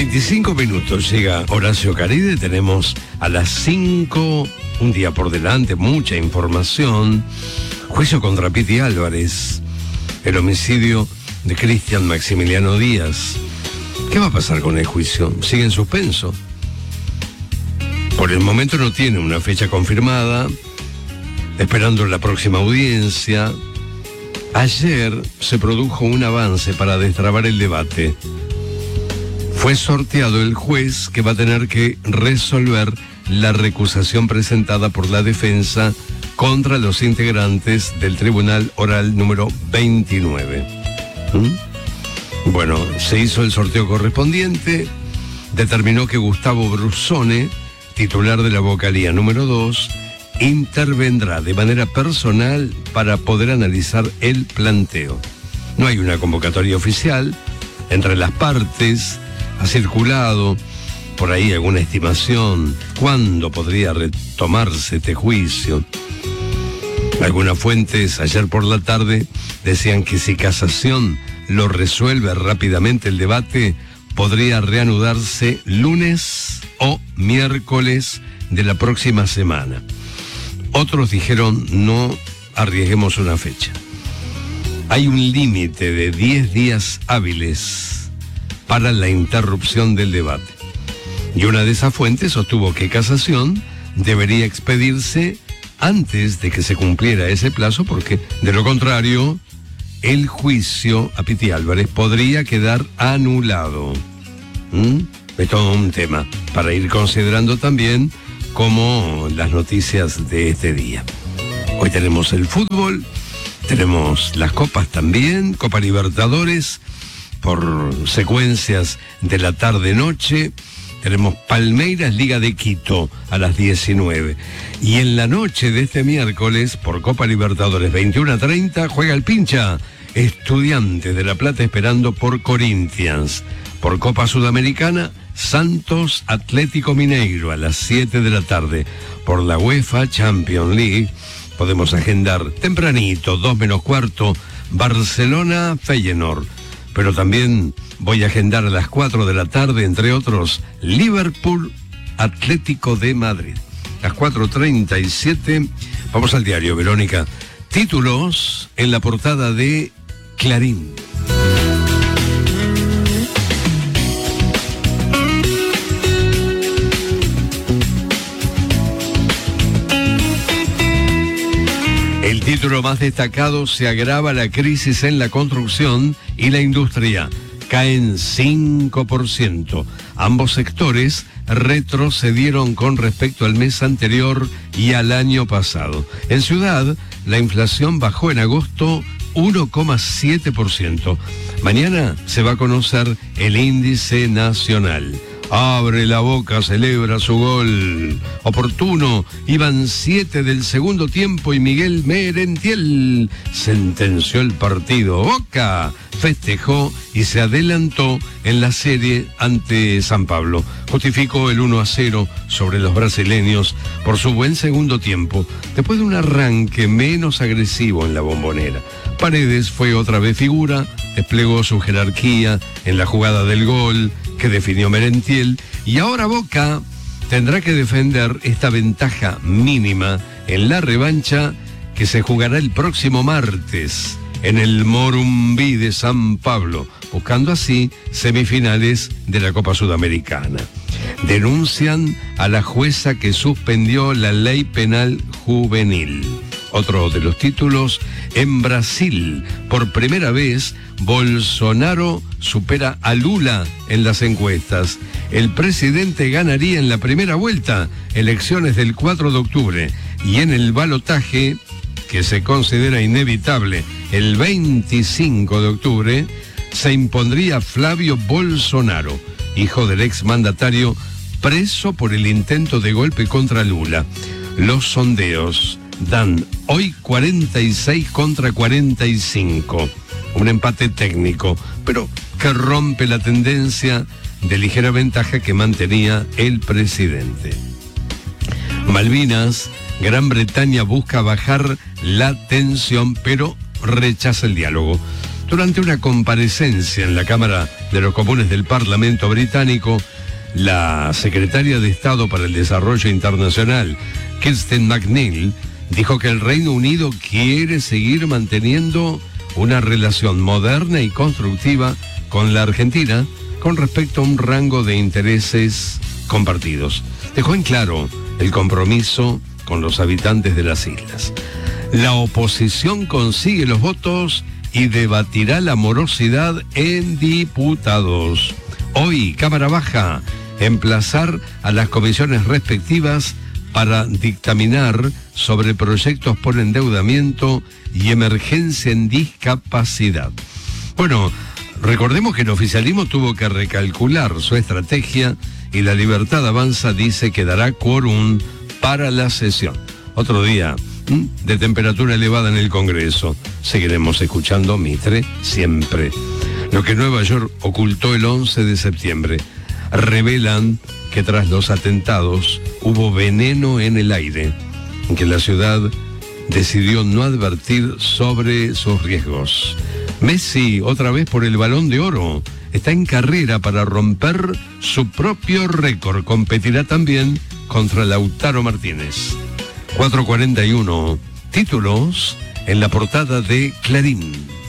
25 minutos llega Horacio Caride, tenemos a las 5, un día por delante, mucha información. Juicio contra Piti Álvarez, el homicidio de Cristian Maximiliano Díaz. ¿Qué va a pasar con el juicio? Sigue en suspenso. Por el momento no tiene una fecha confirmada, esperando la próxima audiencia. Ayer se produjo un avance para destrabar el debate. Fue sorteado el juez que va a tener que resolver la recusación presentada por la defensa contra los integrantes del Tribunal Oral número 29. Bueno, se hizo el sorteo correspondiente, determinó que Gustavo Brusone, titular de la vocalía número 2, intervendrá de manera personal para poder analizar el planteo. No hay una convocatoria oficial entre las partes. Ha circulado por ahí alguna estimación cuándo podría retomarse este juicio. Algunas fuentes ayer por la tarde decían que si Casación lo resuelve rápidamente el debate, podría reanudarse lunes o miércoles de la próxima semana. Otros dijeron no arriesguemos una fecha. Hay un límite de 10 días hábiles para la interrupción del debate. Y una de esas fuentes sostuvo que Casación debería expedirse antes de que se cumpliera ese plazo, porque de lo contrario, el juicio a Piti Álvarez podría quedar anulado. Es todo un tema para ir considerando también como las noticias de este día. Hoy tenemos el fútbol, tenemos las copas también, Copa Libertadores, por secuencias de la tarde-noche. Tenemos Palmeiras, Liga de Quito, a las 19. Y en la noche de este miércoles, por Copa Libertadores, 21:30, juega el Pincha, Estudiantes de La Plata esperando por Corinthians. Por Copa Sudamericana, Santos Atlético Mineiro, a las 7 de la tarde. Por la UEFA Champions League, podemos agendar tempranito, 2 menos cuarto, Barcelona Feyenoord. Pero también voy a agendar a las 4 de la tarde, entre otros, Liverpool Atlético de Madrid. Las 4:37, vamos al diario, Verónica. Títulos en la portada de Clarín. El título más destacado: se agrava la crisis en la construcción y la industria. Caen 5%. Ambos sectores retrocedieron con respecto al mes anterior y al año pasado. En Ciudad, la inflación bajó en agosto 1,7%. Mañana se va a conocer el índice nacional. Abre la boca, celebra su gol oportuno. Iban 7 del segundo tiempo y Miguel Merentiel sentenció el partido. Boca festejó y se adelantó en la serie ante San Pablo. Justificó el 1-0 sobre los brasileños por su buen segundo tiempo, después de un arranque menos agresivo en la Bombonera. Paredes fue otra vez figura, desplegó su jerarquía en la jugada del gol que definió Merentiel, y ahora Boca tendrá que defender esta ventaja mínima en la revancha que se jugará el próximo martes en el Morumbí de San Pablo, buscando así semifinales de la Copa Sudamericana. Denuncian a la jueza que suspendió la ley penal juvenil. Otro de los títulos: en Brasil, por primera vez, Bolsonaro supera a Lula en las encuestas. El presidente ganaría en la primera vuelta, elecciones del 4 de octubre, y en el balotaje, que se considera inevitable, el 25 de octubre, se impondría Flavio Bolsonaro, hijo del exmandatario, preso por el intento de golpe contra Lula. Los sondeos dan hoy 46 contra 45. Un empate técnico, pero que rompe la tendencia de ligera ventaja que mantenía el presidente. Malvinas, Gran Bretaña busca bajar la tensión, pero rechaza el diálogo. Durante una comparecencia en la Cámara de los Comunes del Parlamento británico, la secretaria de Estado para el Desarrollo Internacional, Kirsten McNeil, dijo que el Reino Unido quiere seguir manteniendo una relación moderna y constructiva con la Argentina con respecto a un rango de intereses compartidos. Dejó en claro el compromiso con los habitantes de las islas. La oposición consigue los votos y debatirá la morosidad en diputados. Hoy, Cámara Baja, emplazar a las comisiones respectivas para dictaminar sobre proyectos por endeudamiento y emergencia en discapacidad. Bueno, recordemos que el oficialismo tuvo que recalcular su estrategia y La Libertad Avanza dice que dará quórum para la sesión. Otro día de temperatura elevada en el Congreso. Seguiremos escuchando Mitre siempre. Lo que Nueva York ocultó el 11 de septiembre. Revelan que tras los atentados hubo veneno en el aire, que la ciudad decidió no advertir sobre sus riesgos. Messi, otra vez por el Balón de Oro, está en carrera para romper su propio récord. Competirá también contra Lautaro Martínez. 4:41, títulos en la portada de Clarín.